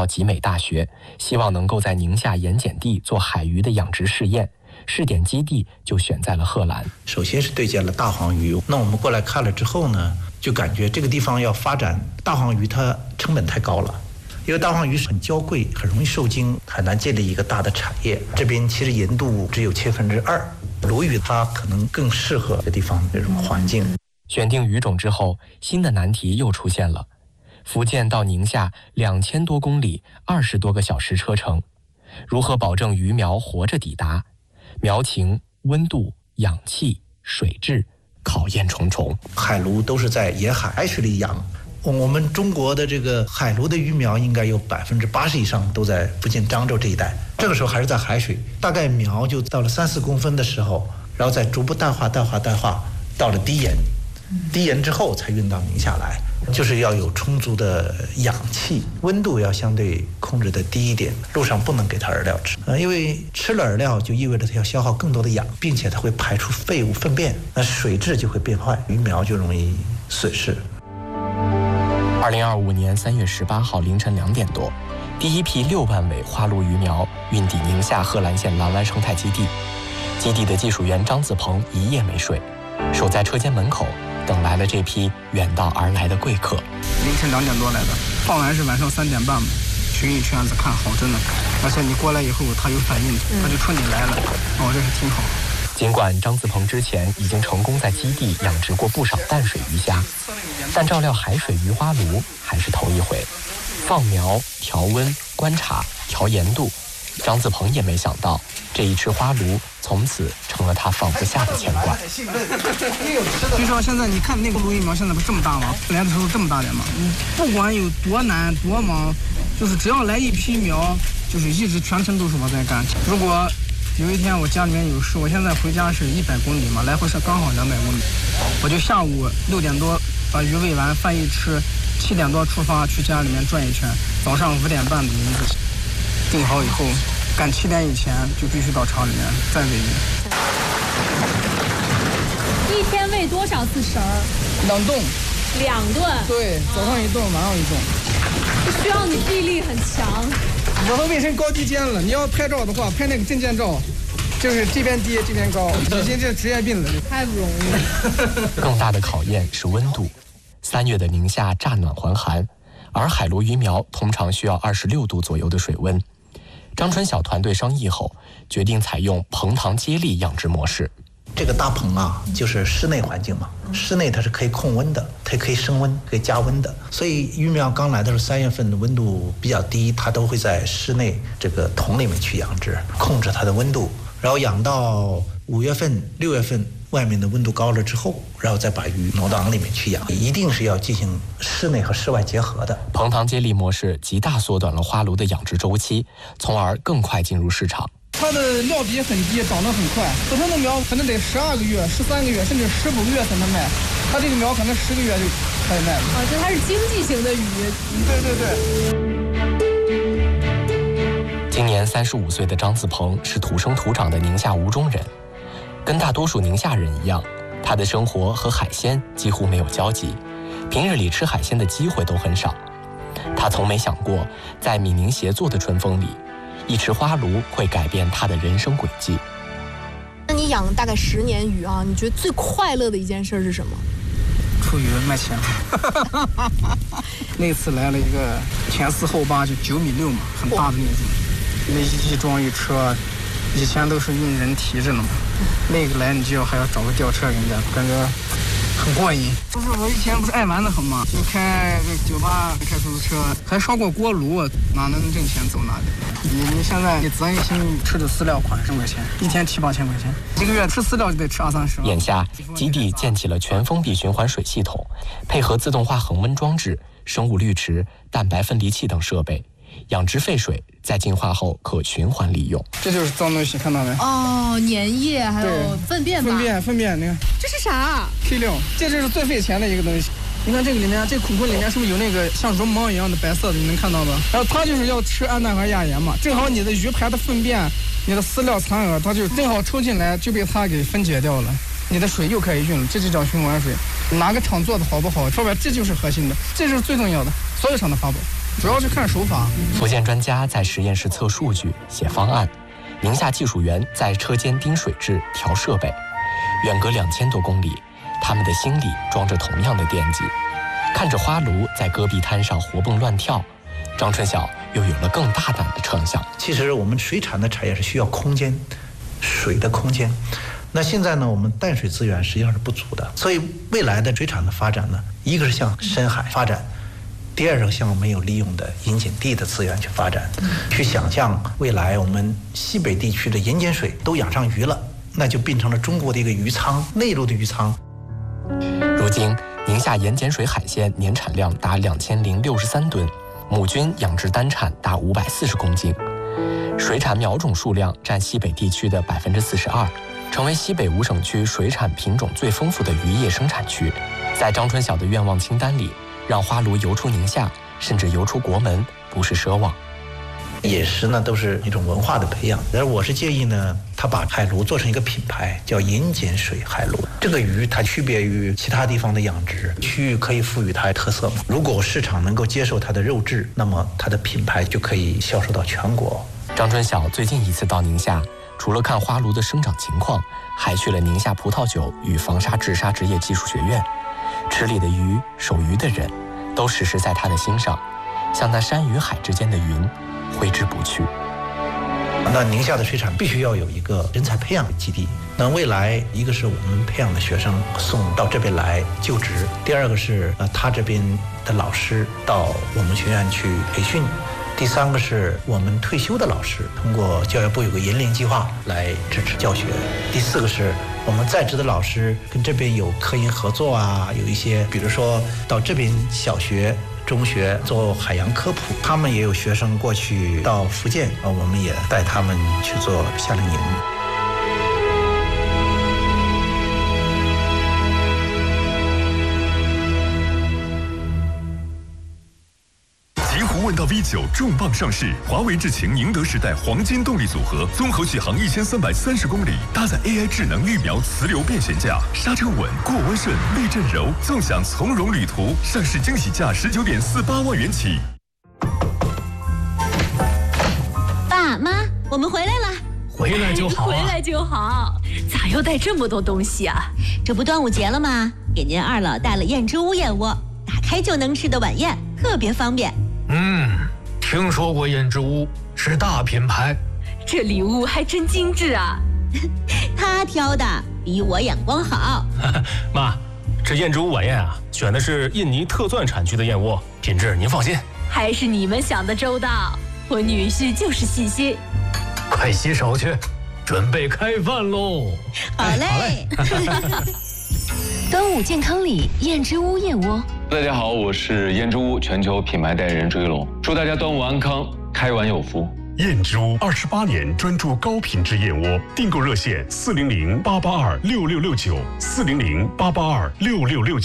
到集美大学，希望能够在宁夏盐碱地做海鱼的养殖试验。试点基地就选在了贺兰。 首先是对见了大黄鱼，那我们过来看了之后呢，就感觉这个地方要发展大黄鱼，它成本太高了。因为大黄鱼是很娇贵，很容易受精，很难建立一个大的产业。这边其实盐度只有2%，鲈鱼它可能更适合这地方这种环境。 选定鱼种之后，新的难题又出现了。福建到宁夏2000多公里，20多个小时车程，如何保证鱼苗活着抵达？苗情、温度、氧气、水质，考验重重。 海鲈都是在沿海水里养。我们中国的这个海鲈的鱼苗应该有80%以上都在福建漳州这一带。这个时候还是在海水，大概苗就到了3-4公分的时候，然后再逐步淡化，到了低盐，低盐之后才运到宁夏来。就是要有充足的氧气，温度要相对控制的低一点，路上不能给它饵料吃，因为吃了饵料就意味着它要消耗更多的氧，并且它会排出废物粪便，那水质就会变坏，鱼苗就容易损失。 2025年3月18号凌晨2点多，第一批6万尾花鲈鱼苗运抵宁夏贺兰县兰湾生态基地。基地的技术员张子鹏一夜没睡，守在车间门口，等来了这批远道而来的贵客。 凌晨2点多来的，放完是晚上3点半嘛，巡一圈子看好真的，而且你过来以后他有反应，他就冲你来了，这是挺好。 尽管张子鹏之前已经成功在基地养殖过不少淡水鱼虾，但照料海水鱼花鲈还是头一回。放苗、调温、观察、调盐度，张子鹏也没想到，这一池花鲈从此成了他放不下的牵挂。 据说现在你看那个鲈鱼苗现在不这么大吗？来的时候这么大点吗？不管有多难多忙，就是只要来一批苗，就是一直全程都是我在干。如果有一天我家里面有事，我现在回家是100公里嘛，来回是刚好200公里，我就下午6点多把鱼喂完，饭一吃，7点多出发去家里面转一圈，早上5点半的名字定好以后，赶7点以前就必须到厂里面再喂鱼。 一天喂多少次食儿 2顿。 2顿？ 对，早上1顿，晚上1顿。 这需要你臂力很强。 我都喂成高低肩了，你要拍照的话，拍那个证件照，就是这边低这边高，已经这职业病了， 太不容易了。 更大的考验是温度。3月的宁夏乍暖还寒，而海鲈鱼苗通常需要26度左右的水温。张春晓团队商议后，决定采用棚塘接力养殖模式。 这个大棚啊，就是室内环境嘛，室内它是可以控温的，它可以升温，可以加温的。所以鱼苗刚来的时候，3月份的温度比较低，它都会在室内这个桶里面去养殖，控制它的温度，然后养到5月份、6月份，外面的温度高了之后，然后再把鱼挪到缸里面去养，一定是要进行室内和室外结合的。 棚塘接力模式极大缩短了花鲈的养殖周期，从而更快进入市场。 它的料比很低，长得很快，普通的苗可能得12个月、13个月，甚至15个月才能卖，它这个苗可能10个月就开始卖了。 就它是经济型的鱼。 对。 今年35岁的张子鹏是土生土长的宁夏吴忠人，跟大多数宁夏人一样，他的生活和海鲜几乎没有交集，平日里吃海鲜的机会都很少。他从没想过，在闽宁协作的春风里，一池花鲈会改变他的人生轨迹。 那你养了大概10年鱼啊，你觉得最快乐的一件事是什么？ 出鱼卖钱。那次来了一个前4后8就9.6米嘛，很大的那种，那一装一车，以前都是用人提着呢嘛，那个来你就还要找个吊车给人家，感觉很过瘾。就是我以前不是爱玩的很嘛，就开酒吧，开出租车，还烧过锅炉，哪能挣钱走哪里。你现在你咱一星吃的饲料款10块钱，一天7-8千块钱，一个月吃饲料就得吃20-30万。 眼下基地建起了全封闭循环水系统，配合自动化恒温装置、生物滤池、蛋白分离器等设备，养殖废水在净化后可循环利用。 这就是脏东西，看到没？ 粘液还有粪便吧？ 粪便，你看这是啥？ 废料，这就是最费钱的一个东西。你看这个里面，这孔里面是不是有那个像绒毛一样的白色的？你能看到吗？然后它就是要吃氨氮和亚盐嘛，正好你的鱼排的粪便、你的饲料残饵，它就正好抽进来，就被它给分解掉了。你的水又可以运了，这就叫循环水。哪个厂做的好不好，说白这就是核心的，这是最重要的，所有厂的法宝。 主要是看手法。 福建专家在实验室测数据、写方案，宁夏技术员在车间钉水质、调设备，远隔2000多公里，他们的心里装着同样的惦记。看着花炉在戈壁滩上活蹦乱跳，张春晓又有了更大胆的畅想。 其实我们水产的产业是需要空间，水的空间。那现在呢，我们淡水资源实际上是不足的，所以未来的水产的发展呢，一个是向深海发展，第二个向没有利用的引碱地的资源去发展，去想象未来我们西北地区的盐碱水都养上鱼了，那就变成了中国的一个渔仓，内陆的渔仓。 如今，宁夏盐碱水海鲜年产量达2063吨，母菌养殖单产达540公斤，水产苗种数量占西北地区的42%，成为西北5省区水产品种最丰富的渔业生产区。在张春晓的愿望清单里，让花炉游出宁夏，甚至游出国门，不是奢望。 饮食呢，都是一种文化的培养。而我是建议呢，他把海鲈做成一个品牌，叫盐碱水海鲈。这个鱼它区别于其他地方的养殖区域，可以赋予它特色嘛。如果市场能够接受它的肉质，那么它的品牌就可以销售到全国。 张春晓最近一次到宁夏，除了看花鲈的生长情况，还去了宁夏葡萄酒与防沙治沙职业技术学院。池里的鱼、守鱼的人，都时时在他的心上，像那山与海之间的云，挥之不去。 那宁夏的水产必须要有一个人才培养的基地。那未来一个是我们培养的学生送到这边来就职，第二个是他这边的老师到我们学院去培训，第三个是我们退休的老师通过教育部有个银龄计划来支持教学，第四个是我们在职的老师跟这边有科研合作啊，有一些比如说到这边小学中学做海洋科普，他们也有学生过去到福建，我们也带他们去做夏令营。 极狐问道 V9 重磅上市，华为智擎宁德时代黄金动力组合，综合续航1330公里，搭载 AI 智能育苗磁流变悬架，刹车稳，过弯顺，避震柔，纵享从容旅途。上市惊喜价19.48万元起。 爸妈，我们回来了。 回来就好啊！ 回来就好。咋又带这么多东西啊？这不端午节了吗？给您二老带了燕之屋燕窝，打开就能吃的晚宴，特别方便。 听说过燕之屋，是大品牌。 这礼物还真精致啊！他挑的比我眼光好。 妈，这燕之屋晚宴啊，选的是印尼特钻产区的燕窝，品质您放心。 还是你们想的周到，我女婿就是细心。 快洗手去，准备开饭喽！ 好嘞。 端午健康礼，燕之屋燕窝。 大家好，我是燕之屋全球品牌代言人追龙，祝大家端午安康，开碗有福。 燕之屋28年专注高品质燕窝，订购热线400-882-6669，400-882-6669。